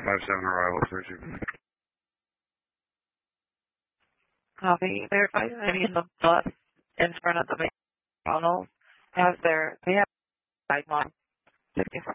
57 arrival, 32. Copy. Verify. I mean, the bus in front of the McDonald's they have side line 54.